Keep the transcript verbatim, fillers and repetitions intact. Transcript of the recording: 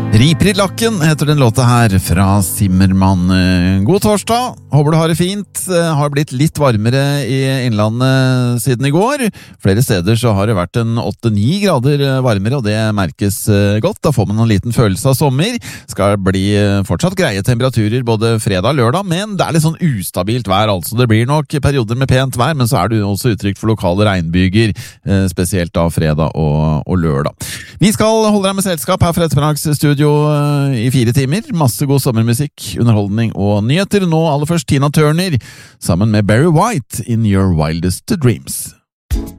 Riprilakken heter den låta her fra Zimmermann. God torsdag, håper du har det fint. Har blitt litt varmere i innlandet siden i går. Flere steder så har det vært en åtte ni grader varmere, og det merkes godt. Da får man en liten følelse av sommer. Skal bli fortsatt greie temperaturer både fredag og lørdag, men det er litt sånn ustabilt vær, altså. Det blir nok perioder med pent vær, men så er det jo også utrygt for lokale regnbyger, spesielt da fredag og, og lørdag. Vi skal holde deg med selskap her fra Ettermiddags studio i fire timer. Masse god sommermusikk, underholdning og nyheter. Nå aller først Tina Turner sammen med Barry White, In Your Wildest Dreams.